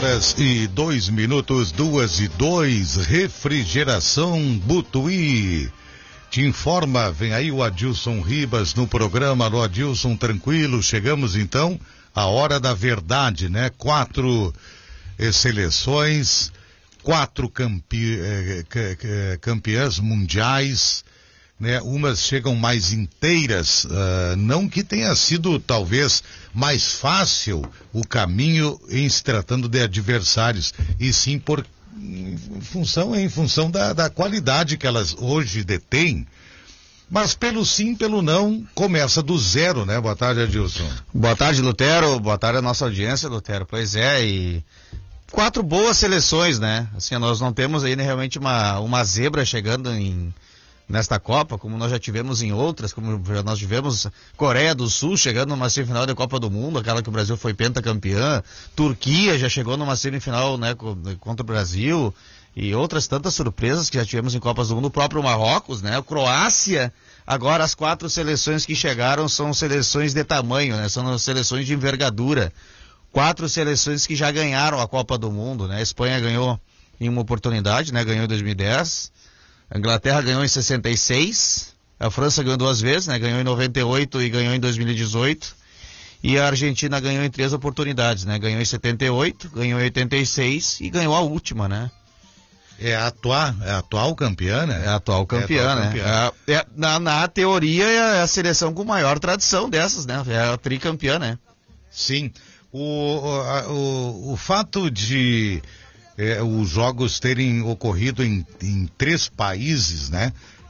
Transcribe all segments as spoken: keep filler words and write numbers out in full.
horas e dois minutos, duas e dois, Refrigeração Butuí. Te informa, vem aí o Adilson Ribas no programa. Alô, Adilson, tranquilo, chegamos então à hora da verdade, né? Quatro eh, seleções, quatro campe, eh, campeãs mundiais, né? Umas chegam mais inteiras, uh, não que tenha sido talvez mais fácil o caminho em se tratando de adversários, e sim por em função, em função da, da qualidade que elas hoje detêm. Mas pelo sim, pelo não, começa do zero, né? Boa tarde, Adilson. Boa tarde, Lutero. Boa tarde à nossa audiência, Lutero. Pois é, e quatro boas seleções, né? Assim, nós não temos aí, né, realmente uma, uma zebra chegando em nesta Copa, como nós já tivemos em outras, como já nós tivemos Coreia do Sul chegando numa semifinal da Copa do Mundo, aquela que o Brasil foi pentacampeã, Turquia já chegou numa semifinal, né, contra o Brasil, e outras tantas surpresas que já tivemos em Copas do Mundo, o próprio Marrocos, né, a Croácia. Agora as quatro seleções que chegaram são seleções de tamanho, né, são seleções de envergadura, quatro seleções que já ganharam a Copa do Mundo, né, a Espanha ganhou em uma oportunidade, né, ganhou em dois mil e dez, a Inglaterra ganhou em sessenta e seis, a França ganhou duas vezes, né? Ganhou em noventa e oito e ganhou em dois mil e dezoito. E a Argentina ganhou em três oportunidades, né? Ganhou em setenta e oito, ganhou em oitenta e seis e ganhou a última, né? É a atual, é a atual campeã, né? É a atual campeã, é a atual né? Campeã. É, é, na, na teoria é a seleção com maior tradição dessas, né? É a tricampeã, né? Sim. O, a, o, o fato de É, os jogos terem ocorrido em, em três países, né?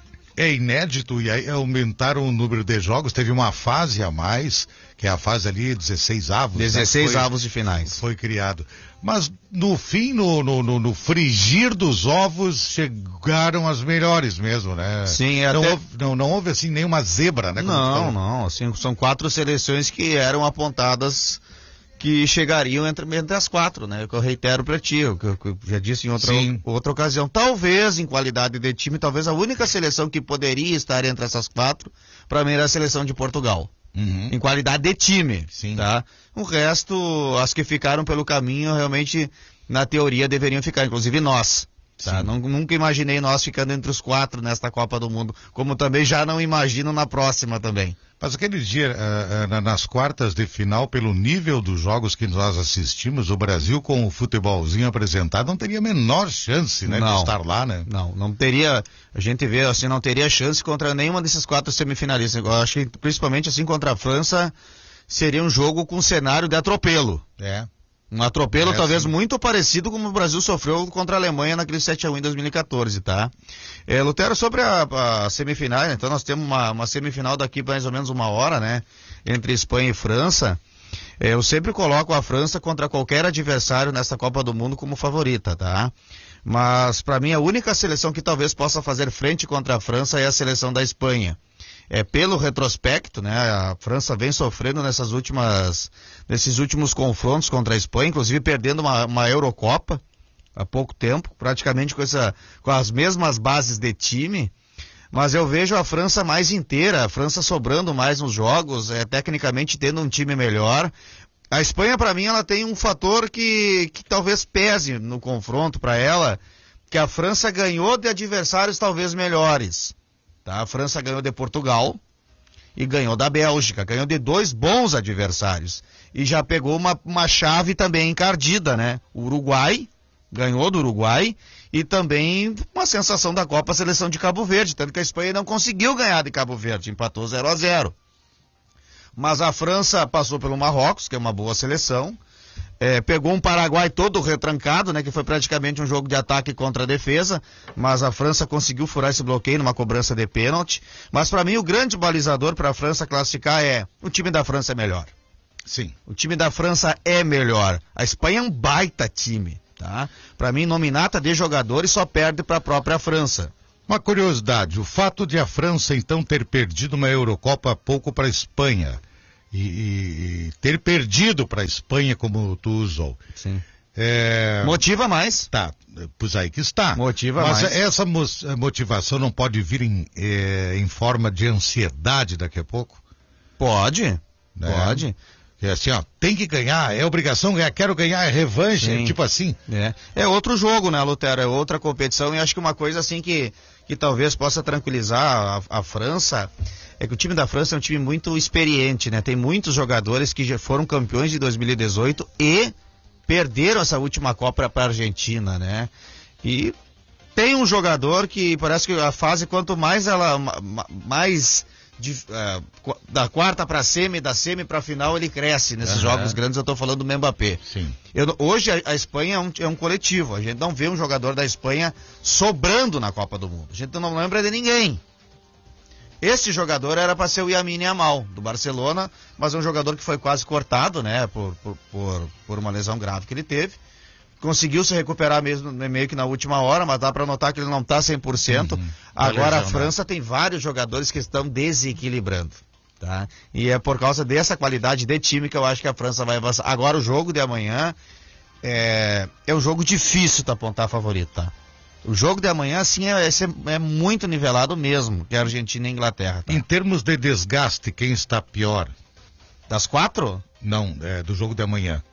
É inédito, e aí aumentaram o número de jogos, teve uma fase a mais, que é a fase ali, dezesseis avos. dezesseis né? foi, avos de finais. Foi criado. Mas no fim, no, no, no, no frigir dos ovos, chegaram as melhores mesmo, né? Sim, é não, até... houve, não, não houve assim nenhuma zebra, né? Não, não, assim, são quatro seleções que eram apontadas que chegariam entre, entre as quatro, né? Que eu reitero para ti, que eu, que eu já disse em outra, outra ocasião. Talvez, em qualidade de time, talvez a única seleção que poderia estar entre essas quatro, para mim, era a seleção de Portugal. Uhum. Em qualidade de time, Sim. tá? O resto, as que ficaram pelo caminho, realmente, na teoria, deveriam ficar, inclusive nós. Tá? Não, nunca imaginei nós ficando entre os quatro nesta Copa do Mundo, como também já não imagino na próxima também. Mas aquele dia, uh, uh, nas quartas de final, pelo nível dos jogos que nós assistimos, o Brasil com o futebolzinho apresentado não teria a menor chance, né, não, de estar lá, né? Não, não teria, a gente vê assim, não teria chance contra nenhuma desses quatro semifinalistas. Eu acho que principalmente assim contra a França seria um jogo com cenário de atropelo. É. Um atropelo é, talvez sim. muito parecido como o Brasil sofreu contra a Alemanha naquele sete a um em dois mil e quatorze, tá? É, Lutero, sobre a, a semifinal, então nós temos uma, uma semifinal daqui mais ou menos uma hora, né? Entre Espanha e França. É, eu sempre coloco a França contra qualquer adversário nessa Copa do Mundo como favorita, tá? Mas para mim a única seleção que talvez possa fazer frente contra a França é a seleção da Espanha. É, pelo retrospecto, né, a França vem sofrendo nessas últimas, nesses últimos confrontos contra a Espanha, inclusive perdendo uma, uma Eurocopa há pouco tempo, praticamente com, essa, com as mesmas bases de time, mas eu vejo a França mais inteira, a França sobrando mais nos jogos, é, tecnicamente tendo um time melhor. A Espanha, para mim, ela tem um fator que, que talvez pese no confronto para ela, que a França ganhou de adversários talvez melhores. Tá? A França ganhou de Portugal e ganhou da Bélgica, ganhou de dois bons adversários. E já pegou uma, uma chave também encardida, né? O Uruguai, ganhou do Uruguai, e também uma sensação da Copa, a seleção de Cabo Verde, tanto que a Espanha não conseguiu ganhar de Cabo Verde, empatou zero a zero. Mas a França passou pelo Marrocos, que é uma boa seleção, É, pegou um Paraguai todo retrancado, né, que foi praticamente um jogo de ataque contra a defesa, mas a França conseguiu furar esse bloqueio numa cobrança de pênalti. Mas para mim o grande balizador para a França classificar é: o time da França é melhor. Sim. O time da França é melhor. A Espanha é um baita time, tá? Para mim, nominata de jogadores só perde para a própria França. Uma curiosidade, o fato de a França então ter perdido uma Eurocopa há pouco para a Espanha, E, e, e ter perdido para a Espanha, como tu usou. Sim. É... Motiva mais. Tá, pois aí que está. Motiva Mas mais. Mas essa motivação não pode vir em, é, em forma de ansiedade daqui a pouco? Pode, né? pode. É assim, ó, tem que ganhar, é obrigação ganhar, quero ganhar, é revanche, é tipo assim. É. é outro jogo, né, Lutero? É outra competição e acho que uma coisa assim que, que talvez possa tranquilizar a, a França é que o time da França é um time muito experiente, né? Tem muitos jogadores que já foram campeões de dois mil e dezoito e perderam essa última Copa para a Argentina, né? E tem um jogador que parece que a fase, quanto mais ela, mais... De, uh, da quarta para semi, da semi para final, ele cresce nesses uhum. jogos grandes. Eu estou falando do Mbappé. Sim. Eu, hoje a, a Espanha é um, é um coletivo. A gente não vê um jogador da Espanha sobrando na Copa do Mundo. A gente não lembra de ninguém. Esse jogador era para ser o Lamine Yamal do Barcelona, mas é um jogador que foi quase cortado, né, por, por, por, por uma lesão grave que ele teve. Conseguiu se recuperar mesmo meio que na última hora, mas dá para notar que ele não está cem por cento. Uhum. Agora a França tem vários jogadores que estão desequilibrando, tá? E é por causa dessa qualidade de time que eu acho que a França vai avançar. Agora o jogo de amanhã é, é um jogo difícil de apontar favorito, tá? O jogo de amanhã, sim, é, é muito nivelado mesmo, que é a Argentina e a Inglaterra. Tá? Em termos de desgaste, quem está pior? Das quatro? Não, é, do jogo de amanhã.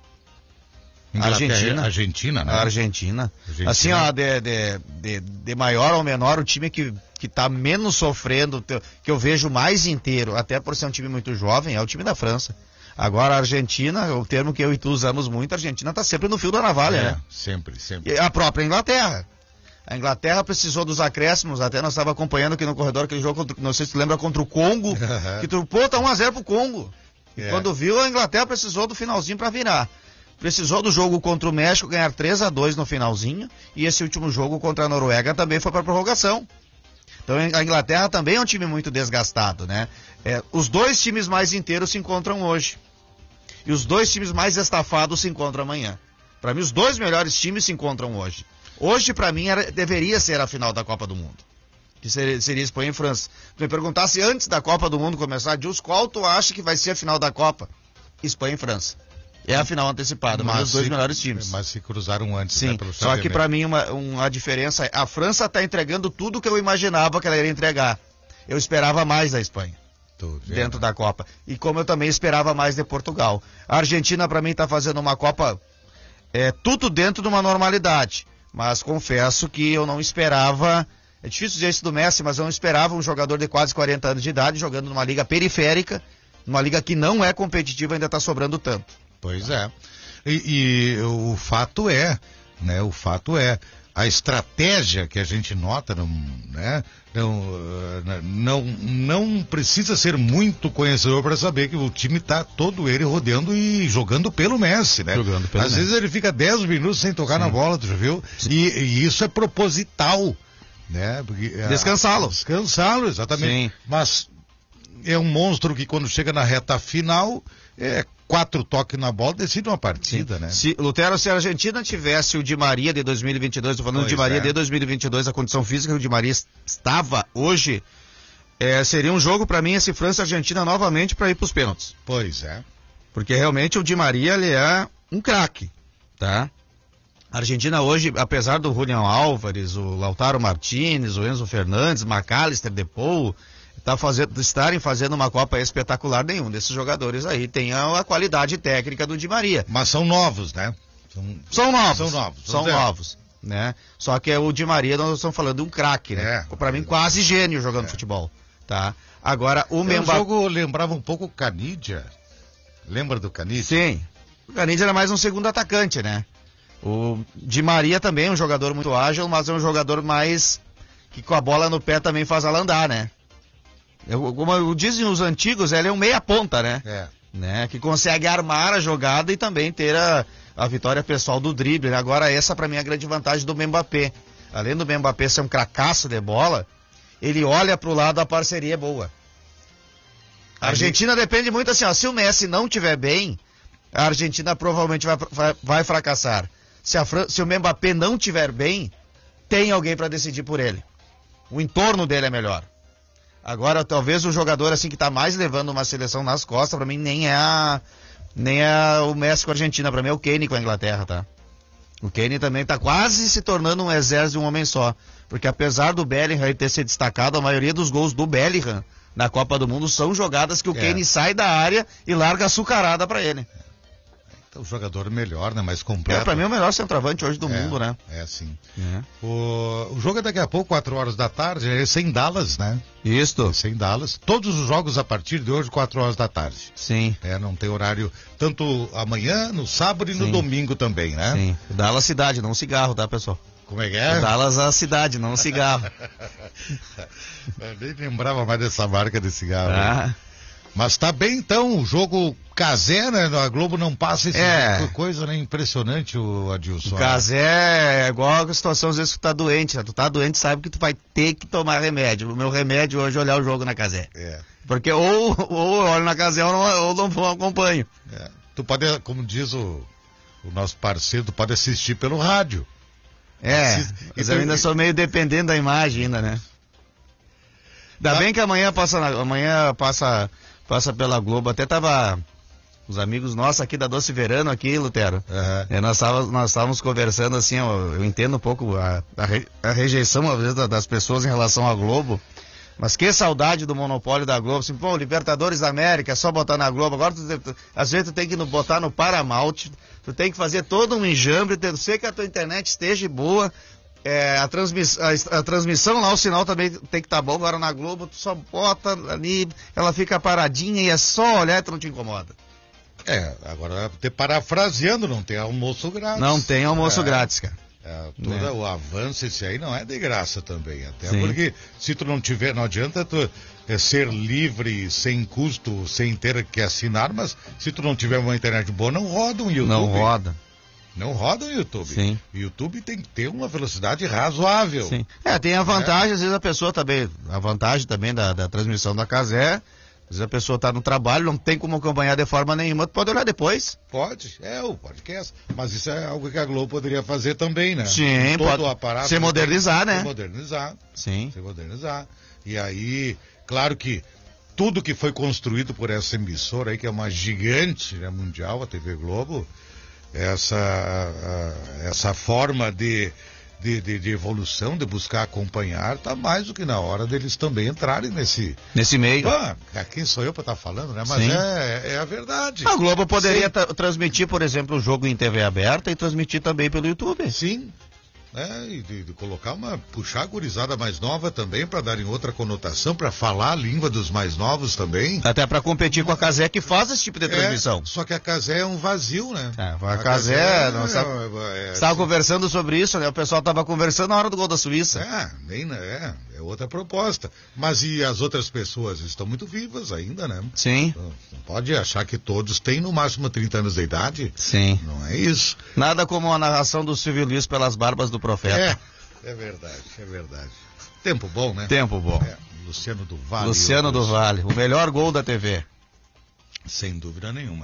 Argentina. Argentina, né? A Argentina. Argentina. Assim, ó, de, de, de, de maior ao menor, o time que, que tá menos sofrendo, que eu vejo mais inteiro, até por ser um time muito jovem, é o time da França. Agora a Argentina, o termo que eu e tu usamos muito, a Argentina tá sempre no fio da navalha, é, né? Sempre, sempre. E a própria Inglaterra. A Inglaterra precisou dos acréscimos, até nós estávamos acompanhando aqui no corredor aquele jogo, contra, não sei se tu lembra, contra o Congo, que tu, pô, tá um a zero pro Congo. E é. Quando viu, a Inglaterra precisou do finalzinho para virar. Precisou do jogo contra o México ganhar três a dois no finalzinho, e esse último jogo contra a Noruega também foi para prorrogação. Então a Inglaterra também é um time muito desgastado, né? É, os dois times mais inteiros se encontram hoje. E os dois times mais estafados se encontram amanhã. Para mim, os dois melhores times se encontram hoje. Hoje, para mim, era, deveria ser a final da Copa do Mundo. Que seria, seria Espanha e França. Tu me perguntasse antes da Copa do Mundo começar, Dilson, qual tu acha que vai ser a final da Copa? Espanha e França. É a final antecipada, mas, mas os dois se, melhores times. Mas se cruzaram antes, sim, né? Só que para mim uma, uma diferença é, a França está entregando tudo que eu imaginava que ela ia entregar. Eu esperava mais da Espanha, tudo, dentro é, da Copa. E como eu também esperava mais de Portugal. A Argentina para mim está fazendo uma Copa, é, tudo dentro de uma normalidade. Mas confesso que eu não esperava, é difícil dizer isso do Messi, mas eu não esperava um jogador de quase quarenta anos de idade jogando numa liga periférica, numa liga que não é competitiva, ainda está sobrando tanto. Pois é. E, e o fato é, né? O fato é, a estratégia que a gente nota, não, né? Não, não, não precisa ser muito conhecedor para saber que o time está todo ele rodeando e jogando pelo Messi, né? Jogando pelo Às Messi. vezes ele fica dez minutos sem tocar Sim. na bola, tu já viu? E, e isso é proposital, né? Porque, Descansá-lo. Descansá-lo, exatamente. Sim. Mas é um monstro que quando chega na reta final, é quatro toques na bola, decide uma partida, Sim. né? Se, Lutero, se a Argentina tivesse o Di Maria de dois mil e vinte e dois, estou falando pois do Di Maria é. de dois mil e vinte e dois, a condição física que o Di Maria estava hoje, é, seria um jogo para mim esse França e Argentina novamente para ir para os pênaltis. Pois é. Porque realmente o Di Maria, ele é um craque, tá? A Argentina hoje, apesar do Julián Álvares, o Lautaro Martínez, o Enzo Fernandes, McAllister, Depou, tá fazendo, estarem fazendo uma Copa espetacular, nenhum desses jogadores aí tem a, a qualidade técnica do Di Maria. Mas são novos, né? São, são novos. São novos. São dizer. novos, né? Só que é o Di Maria, nós estamos falando de um craque, né? É, Para mim, quase gênio jogando é. futebol, tá? Agora, o Mbappé... O jogo lembrava um pouco o Canidia. Lembra do Canidia? Sim. O Canidia era mais um segundo atacante, né? O Di Maria também é um jogador muito ágil, mas é um jogador mais... que com a bola no pé também faz ela andar, né? Eu, como dizem os antigos, ele é um meia ponta, né? É. né? Que consegue armar a jogada e também ter a, a vitória pessoal do drible. Agora essa para mim é a grande vantagem do Mbappé. Além do Mbappé ser um cracaço de bola, ele olha pro lado, a parceria é boa. A Argentina gente... depende muito assim, ó, se o Messi não estiver bem, a Argentina provavelmente vai, vai, vai fracassar. Se, a Fran... se o Mbappé não estiver bem, tem alguém para decidir por ele. O entorno dele é melhor. Agora, talvez o jogador assim que tá mais levando uma seleção nas costas, pra mim, nem é a, nem é o Messi com a Argentina, pra mim é o Kane com a Inglaterra, tá? O Kane também tá quase se tornando um exército de um homem só. Porque apesar do Bellingham ter se destacado, a maioria dos gols do Bellingham na Copa do Mundo são jogadas que o É. Kane sai da área e larga açucarada pra ele. Então, o jogador melhor, né? Mais completo. É, pra mim é o melhor centroavante hoje do É, mundo, né? É, sim. É. O, o jogo é daqui a pouco, quatro horas da tarde, é esse em Dallas, né? Isto. Esse em Dallas. Todos os jogos a partir de hoje, quatro horas da tarde. Sim. É, não tem horário, tanto amanhã, no sábado e no Sim. domingo também, né? Sim. Dallas cidade, não cigarro, tá, pessoal? Como é que é? Dallas a cidade, não cigarro. Eu nem lembrava mais dessa marca de cigarro. Ah. Mas tá bem então, o jogo Cazé, né? A Globo não passa esse É. tipo de coisa, né? Impressionante o Adilson. O Cazé é igual a situação às vezes que tu tá doente, né? Tu tá doente, sabe que tu vai ter que tomar remédio. O meu remédio hoje é olhar o jogo na Cazé. É. Porque ou, ou eu olho na Cazé ou não, ou não acompanho. É. Tu pode, como diz o, o nosso parceiro, tu pode assistir pelo rádio. É, Assist... mas então, eu ainda sou meio dependente da imagem ainda, né? Ainda Tá. bem que amanhã passa, na- amanhã passa, passa pela Globo. Até tava os amigos nossos aqui da Doce Verano aqui, Lutero. Aham. É, nós estávamos nós estávamos conversando assim, ó, eu entendo um pouco a, a, re- a rejeição às vezes da- das pessoas em relação à Globo. Mas que saudade do monopólio da Globo. Assim, pô, Libertadores da América, é só botar na Globo. Agora, tu, tu, às vezes tu tem que no- botar no Paramount, tu tem que fazer todo um enjambre, tu sei que a tua internet esteja boa, é, a, transmiss, a, a transmissão lá, o sinal também tem que estar bom. Agora na Globo, tu só bota ali, ela fica paradinha e é só olhar e tu não te incomoda. É, agora, te parafraseando, não tem almoço grátis. Não tem almoço É. grátis, cara. É, todo É. o avanço, esse aí não é de graça também. Até Sim. porque se tu não tiver, não adianta tu é, ser livre, sem custo, sem ter que assinar, mas se tu não tiver uma internet boa, não roda um YouTube. Não roda. Não roda o YouTube. Sim. O YouTube tem que ter uma velocidade razoável. Sim. É, tem a vantagem, às vezes a pessoa também, a vantagem também da, da transmissão da Cazé, às vezes a pessoa está no trabalho, não tem como acompanhar de forma nenhuma, tu pode olhar depois. Pode, é o podcast. Mas isso é algo que a Globo poderia fazer também, né? Sim, Todo pode o aparato se modernizar, né? Se modernizar. Sim. Se modernizar. E aí, claro que tudo que foi construído por essa emissora aí, que é uma gigante, né, mundial, a T V Globo, essa, a- essa forma de, de, de, de evolução, de buscar acompanhar, tá mais do que na hora deles também entrarem nesse... Nesse meio. Ah, quem sou eu para estar falando, né? Mas Sim. é, é a verdade. A Globo poderia Sim. tra- transmitir, por exemplo, o jogo em T V aberta e transmitir também pelo YouTube. Sim. É, e de, de colocar uma, puxar a gurizada mais nova também para darem outra conotação, para falar a língua dos mais novos também. Até para competir com a Cazé que faz esse tipo de transmissão. É, só que a Cazé é um vazio, né? É, a Cazé, não é, sabe- é, é, Estava assim, conversando sobre isso, né? O pessoal estava conversando na hora do gol da Suíça. É, nem, é, é outra proposta. Mas e as outras pessoas estão muito vivas ainda, né? Sim, Não pode achar que todos têm no máximo trinta anos de idade. sim. Não é isso. Nada como a narração do Silvio Luiz pelas barbas do profeta. É, é verdade, é verdade. Tempo bom, né? Tempo bom. É, Luciano do Vale. Luciano do Vale, o melhor gol da T V. Sem dúvida nenhuma.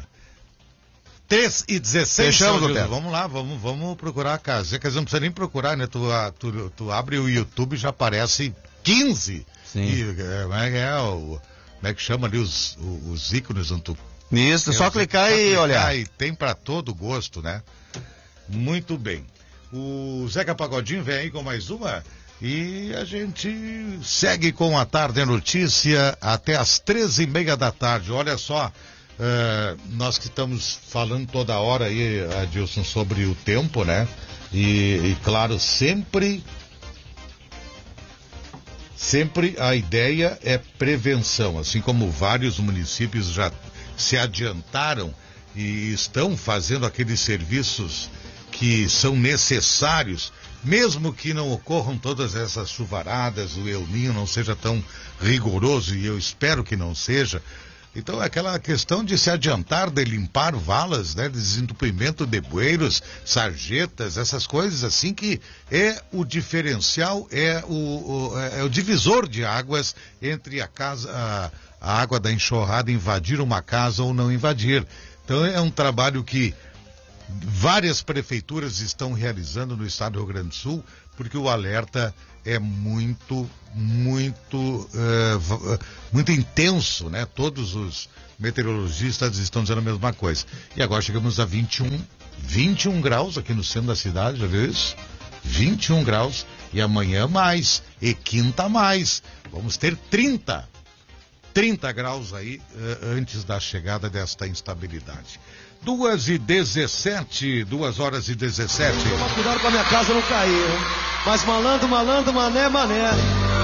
três e dezesseis. Fechamos, Gilson. Lutero. Vamos lá, vamos, vamos procurar a casa. Quer dizer, não precisa nem procurar, né? Tu, a- tu, tu abre o YouTube e já aparece quinze. Sim. E, é, como é que é? O, como é que chama ali os, os, os ícones? Onde tu, Isso, só é, clicar só e clicar olhar. E tem pra todo gosto, né? Muito bem. O Zeca Pagodinho vem aí com mais uma. E a gente segue com a Tarde Notícia até as treze e meia da tarde. Olha só, eh, nós que estamos falando toda hora aí, Adilson, sobre o tempo, né? E, e claro, sempre, sempre a ideia é prevenção, assim como vários municípios já se adiantaram e estão fazendo aqueles serviços que são necessários, mesmo que não ocorram todas essas chuvaradas, o El Niño não seja tão rigoroso, e eu espero que não seja. Então, é aquela questão de se adiantar, de limpar valas, né, de desentupimento de bueiros, sarjetas, essas coisas assim, que é o diferencial, é o, o- é o divisor de águas entre a casa, a, a água da enxurrada invadir uma casa ou não invadir. Então, é um trabalho que várias prefeituras estão realizando no estado do Rio Grande do Sul, porque o alerta é muito, muito, eh, v- muito intenso, né? Todos os meteorologistas estão dizendo a mesma coisa. E agora chegamos a vinte e um, vinte e um graus aqui no centro da cidade, já viu isso? vinte e um graus, e amanhã mais, e quinta mais. Vamos ter trinta. trinta graus aí uh, antes da chegada desta instabilidade. duas e dezessete, duas horas e dezessete. Toma cuidado com a minha casa não cair, hein? Mas malandro, malandro, mané, mané.